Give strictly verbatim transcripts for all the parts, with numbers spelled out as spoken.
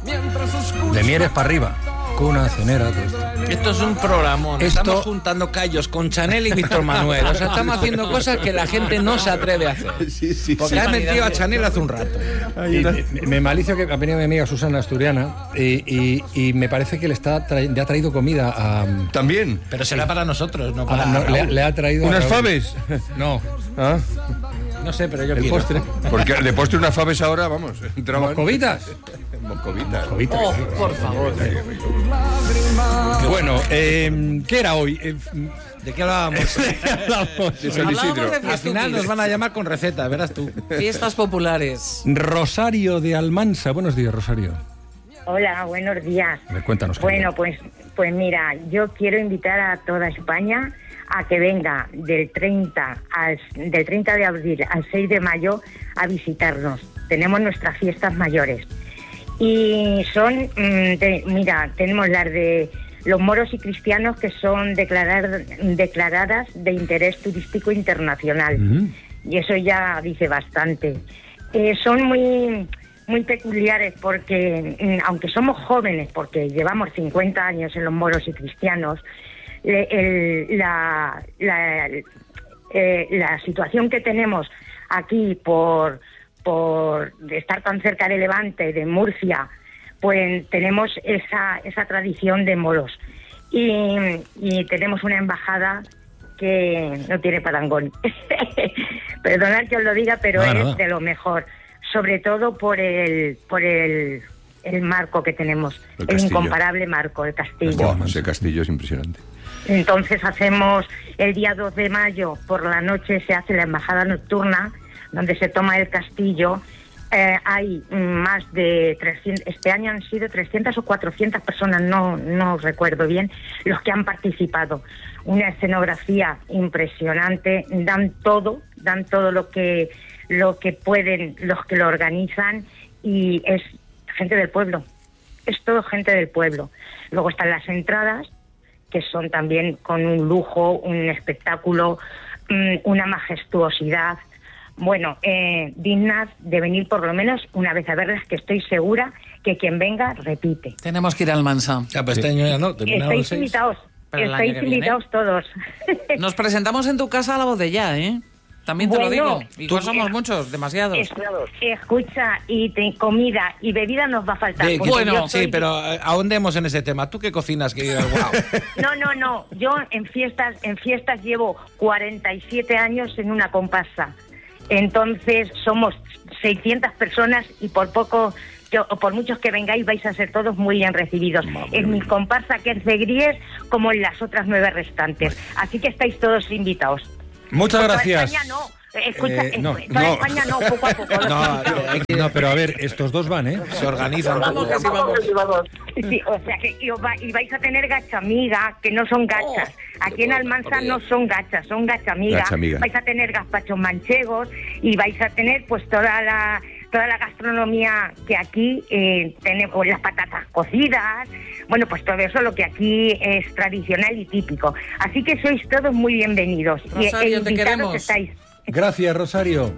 De Mieres para arriba. Cuna, cenera, todo esto. Esto es un programón. Esto... Estamos juntando callos con Chanel y Víctor Manuel. O sea, estamos haciendo cosas que la gente no se atreve a hacer. Sí, sí, Porque sí. has metido a Chanel hace un rato. Y me, me malicio que ha venido mi amiga Susana Asturiana y, y, y me parece que le, está tra- le ha traído comida a... ¿También? Pero será sí. para nosotros, no para... Ah, no, le, le ha traído... ¿Unas faves? No. ¿Ah? No sé, pero yo El quiero. postre. Porque de postre unas faves ahora, vamos. ¿Moscovitas? Moscovitas. Moscovitas. Oh, por favor. Bueno, eh, ¿qué era hoy? Eh, ¿De qué hablábamos? De San Isidro. de Al final nos van a llamar con receta, verás tú. Fiestas populares. Rosario de Almansa. Buenos días, Rosario. Hola, buenos días. A ver, cuéntanos. Bueno, pues, pues mira, yo quiero invitar a toda España a que venga del treinta, al, del treinta de abril al seis de mayo a visitarnos. Tenemos nuestras fiestas mayores. Y son, mmm, de, mira, tenemos las de los moros y cristianos, que son declarar, declaradas de interés turístico internacional. Uh-huh. Y eso ya dice bastante. Eh, son muy... muy peculiares porque, aunque somos jóvenes, porque llevamos cincuenta años en los moros y cristianos, el, la, la, eh, la situación que tenemos aquí por, por estar tan cerca de Levante, de Murcia, pues tenemos esa, esa tradición de moros. Y, y tenemos una embajada que no tiene parangón. Perdonad que os lo diga, pero no, es no. de lo mejor. Sobre todo por el por el, el marco que tenemos, el, el incomparable marco, el castillo. Wow, ese castillo es impresionante. Entonces hacemos el día dos de mayo, por la noche se hace la embajada nocturna, donde se toma el castillo. Eh, hay más de trescientas, este año han sido trescientas o cuatrocientas personas, no, no recuerdo bien, los que han participado. Una escenografía impresionante, dan todo, dan todo lo que... lo que pueden los que lo organizan, y es gente del pueblo, es todo gente del pueblo. Luego están las entradas, que son también con un lujo, un espectáculo, una majestuosidad, bueno, eh, dignas de venir por lo menos una vez a verlas, que estoy segura que quien venga repite. Tenemos que ir al Almansa. Ya, pues este año ya no, estáis invitados, estáis invitados todos. Nos presentamos en tu casa a la voz de ya, ¿eh? También te bueno, lo digo. Y no somos muchos, demasiados. Es, escucha, y te, comida y bebida nos va a faltar. De, bueno, soy... sí, pero ahondemos en ese tema. ¿Tú qué cocinas? Que wow. No, no, no. Yo en fiestas, en fiestas llevo cuarenta y siete años en una comparsa. Entonces somos seiscientas personas y por poco, yo, por muchos que vengáis, vais a ser todos muy bien recibidos. Mamá en mi comparsa, que en Cegríes, como en las otras nueve restantes. Así que estáis todos invitados. Muchas Por gracias. España no, escucha, eh, no, en toda no. España no, poco a poco. No, no, pero a ver, estos dos van, ¿eh? Se organizan. Vamos, que sí, vamos. Sí, o sea que y, va, y vais a tener gachamiga, que no son gachas. Aquí en Almansa no son gachas, son gachamiga. Gachamiga. Vais a tener gazpachos manchegos y vais a tener pues toda la toda la gastronomía que aquí eh, tenemos, las patatas cocidas, bueno, pues todo eso lo que aquí es tradicional y típico. Así que sois todos muy bienvenidos. Rosario, y, te queremos. Estáis. Gracias, Rosario.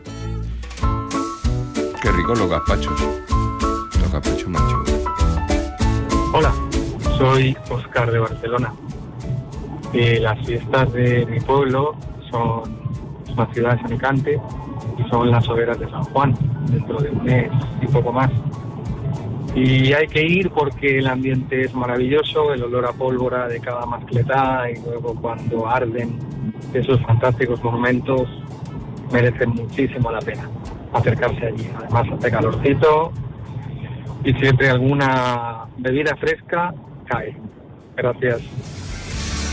Qué rico los gazpachos. Los gazpachos manchegos. Hola, soy Óscar de Barcelona. Eh, las fiestas de mi pueblo son una ciudad de San Alicante y son las hogueras de San Juan, dentro de un mes y poco más. Y hay que ir porque el ambiente es maravilloso, el olor a pólvora de cada mascletá, y luego cuando arden esos fantásticos monumentos merecen muchísimo la pena acercarse allí. Además hace calorcito y siempre alguna bebida fresca cae. Gracias.